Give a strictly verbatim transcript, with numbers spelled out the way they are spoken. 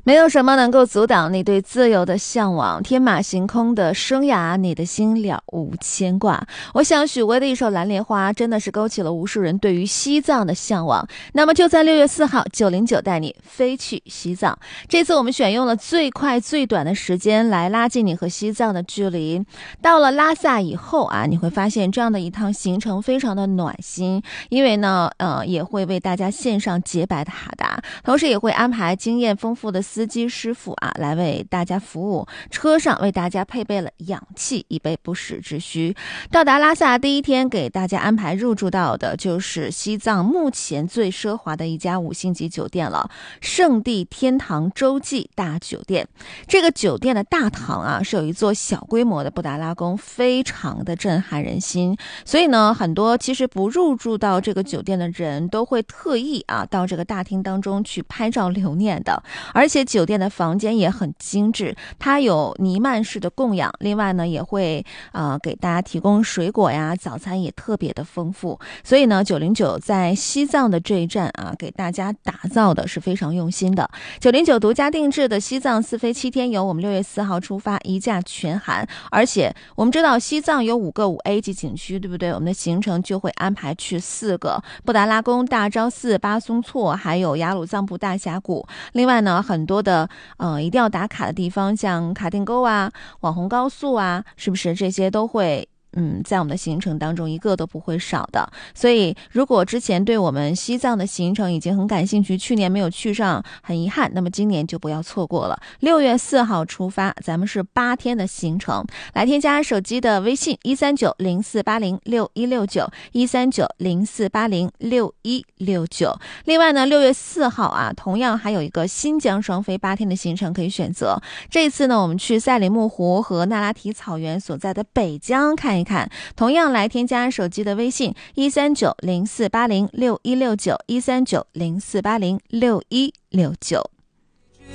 没有什么能够阻挡你对自由的向往，天马行空的生涯，你的心了无牵挂。我想许巍的一首《蓝莲花》真的是勾起了无数人对于西藏的向往。那么就在六月四号，九零九带你飞去西藏。这次我们选用了最快最短的时间来拉近你和西藏的距离。到了拉萨以后啊，你会发现这样的一趟行程非常的暖心，因为呢，呃，也会为大家献上洁白的哈达，同时也会安排经验丰富的司机师傅啊，来为大家服务。车上为大家配备了氧气，以备不时之需。到达拉萨第一天，给大家安排入住到的就是西藏目前最奢华的一家五星级酒店了——圣地天堂洲际大酒店。这个酒店的大堂啊，是有一座小规模的布达拉宫，非常的震撼人心。所以呢，很多其实不入住到这个酒店的人都会特意啊到这个大厅当中去拍照留念的。而且酒店的房间也很精致，它有弥漫式的供养，另外呢也会呃给大家提供水果呀，早餐也特别的丰富。所以呢九零九在西藏的这一站啊，给大家打造的是非常用心的。九零九独家定制的西藏四飞七天游，我们六月四号出发，一价全含。而且我们知道西藏有五个五 A 级景区，对不对？我们的行程就会安排去四个：布达拉宫、大昭寺、巴松措，还有雅鲁藏布大峡谷。另外呢，很多的呃一定要打卡的地方，像卡定沟啊、网红高速啊，是不是这些都会嗯，在我们的行程当中一个都不会少的。所以如果之前对我们西藏的行程已经很感兴趣，去年没有去上，很遗憾，那么今年就不要错过了。六月四号出发，咱们是八天的行程。来添加手机的微信一三九零四八零六一六九一三九零四八零六一六九。另外呢，六月四号啊，同样还有一个新疆双飞八天的行程可以选择。这次呢，我们去赛里木湖和那拉提草原所在的北疆看一看，同样来添加手机的微信一三九零四八零六一六九一三九零四八零六一六九。